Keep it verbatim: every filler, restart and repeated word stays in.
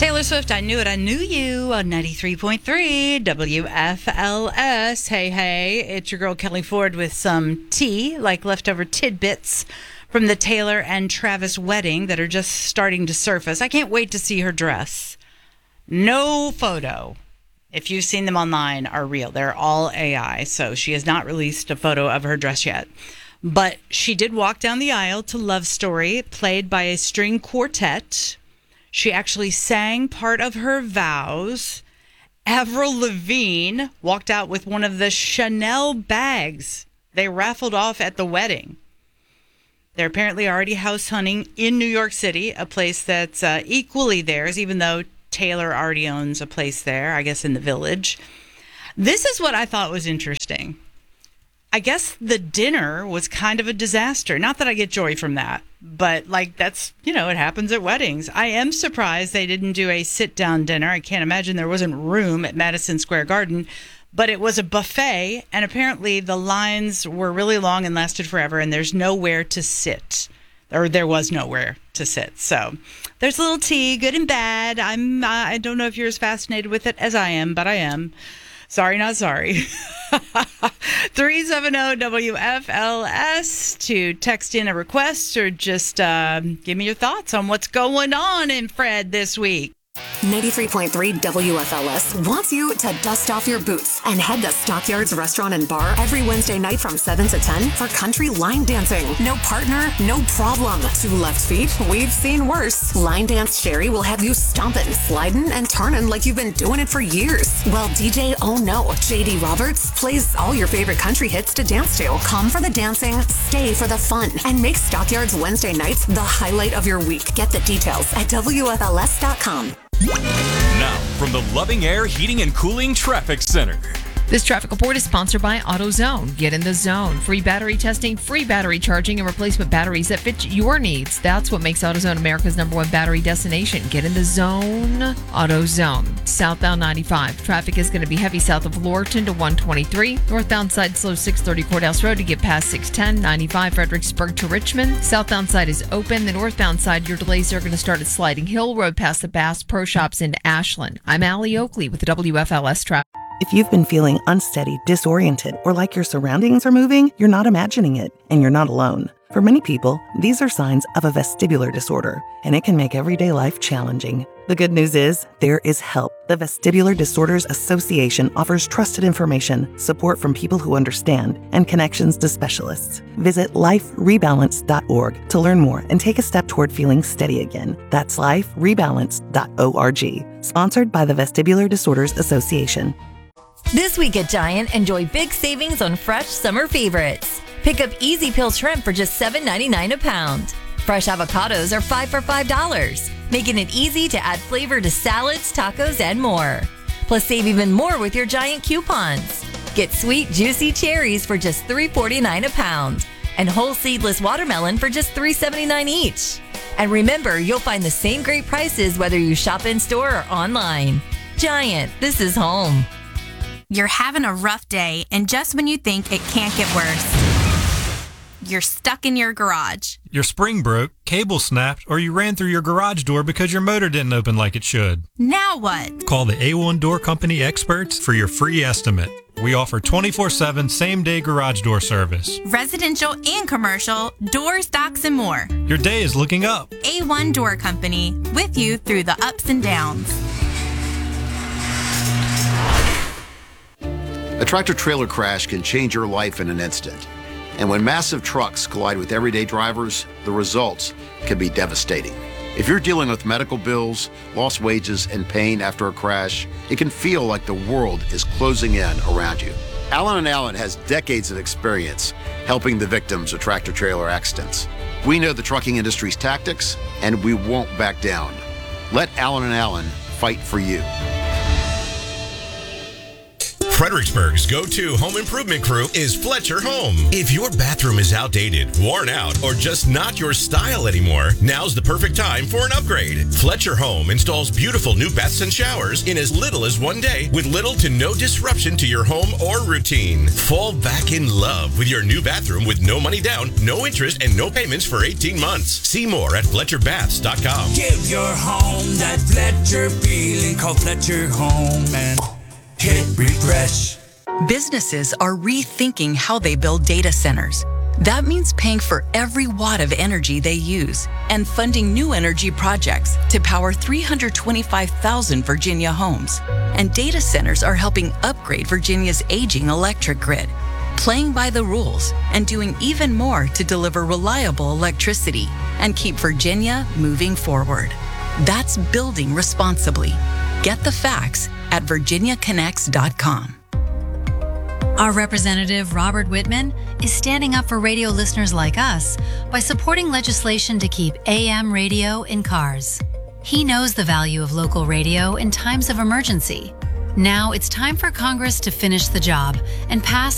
Taylor Swift, I Knew It, I Knew You on ninety-three point three W F L S. Hey, hey, it's your girl Kelly Ford with some tea, like leftover tidbits from the Taylor and Travis wedding that are just starting to surface. I can't wait to see her dress. No photo, if you've seen them online, are real. They're all A I, so she has not released a photo of her dress yet. But she did walk down the aisle to Love Story, played by a string quartet. She actually sang part of her vows. Avril Lavigne walked out with one of the Chanel bags they raffled off at the wedding. They're apparently already house hunting in New York City, a place that's uh, equally theirs, even though Taylor already owns a place there, I guess in the Village. This is what I thought was interesting. I guess the dinner was kind of a disaster. Not that I get joy from that, but like that's, you know, it happens at weddings. I am surprised they didn't do a sit-down dinner. I can't imagine there wasn't room at Madison Square Garden, but it was a buffet, and apparently the lines were really long and lasted forever, and there's nowhere to sit. Or there was nowhere to sit. So there's a little tea, good and bad. I'm, uh, I don't know if you're as fascinated with it as I am, but I am. Sorry, not sorry. three seven zero W F L S to text in a request or just uh, give me your thoughts on what's going on in Fred this week. ninety-three point three W F L S wants you to dust off your boots and head to Stockyards Restaurant and Bar every Wednesday night from seven to ten for country line dancing. No partner, no problem. Two left feet, we've seen worse. Line Dance Sherry will have you stomping, sliding, and turning like you've been doing it for years. While D J Oh No, J D Roberts, plays all your favorite country hits to dance to. Come for the dancing, stay for the fun, and make Stockyards Wednesday nights the highlight of your week. Get the details at W F L S dot com. Now, from the Loving Air Heating and Cooling Traffic Center. This traffic report is sponsored by AutoZone. Get in the zone. Free battery testing, free battery charging, and replacement batteries that fit your needs. That's what makes AutoZone America's number one battery destination. Get in the zone. AutoZone. Southbound ninety-five. Traffic is going to be heavy south of Lorton to one twenty-three. Northbound side slow six thirty Courthouse Road to get past six ten. ninety-five Fredericksburg to Richmond. Southbound side is open. The northbound side, your delays are going to start at Sliding Hill Road past the Bass Pro Shops into Ashland. I'm Allie Oakley with the W F L S Traffic. If you've been feeling unsteady, disoriented, or like your surroundings are moving, you're not imagining it, and you're not alone. For many people, these are signs of a vestibular disorder, and it can make everyday life challenging. The good news is, there is help. The Vestibular Disorders Association offers trusted information, support from people who understand, and connections to specialists. Visit life rebalance dot org to learn more and take a step toward feeling steady again. That's life rebalance dot org. Sponsored by the Vestibular Disorders Association. This week at Giant, enjoy big savings on fresh summer favorites. Pick up Easy Peel shrimp for just seven ninety-nine a pound. Fresh avocados are five for five dollars, making it easy to add flavor to salads, tacos, and more. Plus, save even more with your Giant coupons. Get sweet, juicy cherries for just three forty-nine a pound, and whole seedless watermelon for just three seventy-nine each. And remember, you'll find the same great prices whether you shop in store or online. Giant, this is home. You're having a rough day, and just when you think it can't get worse, you're stuck in your garage. Your spring broke, cable snapped, or you ran through your garage door because your motor didn't open like it should. Now what? Call the A one Door Company experts for your free estimate. We offer twenty-four seven same-day garage door service. Residential and commercial, doors, docks, and more. Your day is looking up. A one Door Company, with you through the ups and downs. A tractor-trailer crash can change your life in an instant. And when massive trucks collide with everyday drivers, the results can be devastating. If you're dealing with medical bills, lost wages, and pain after a crash, it can feel like the world is closing in around you. Allen and Allen has decades of experience helping the victims of tractor-trailer accidents. We know the trucking industry's tactics, and we won't back down. Let Allen and Allen fight for you. Fredericksburg's go-to home improvement crew is Fletcher Home. If your bathroom is outdated, worn out, or just not your style anymore, now's the perfect time for an upgrade. Fletcher Home installs beautiful new baths and showers in as little as one day with little to no disruption to your home or routine. Fall back in love with your new bathroom with no money down, no interest, and no payments for eighteen months. See more at Fletcher Baths dot com. Give your home that Fletcher feeling. Call Fletcher Home and hit refresh. Businesses are rethinking how they build data centers. That means paying for every watt of energy they use and funding new energy projects to power three hundred twenty-five thousand Virginia homes. And data centers are helping upgrade Virginia's aging electric grid, playing by the rules and doing even more to deliver reliable electricity and keep Virginia moving forward. That's building responsibly. Get the facts at virginia connects dot com. Our representative, Robert Whitman, is standing up for radio listeners like us by supporting legislation to keep A M radio in cars. He knows the value of local radio in times of emergency. Now it's time for Congress to finish the job and pass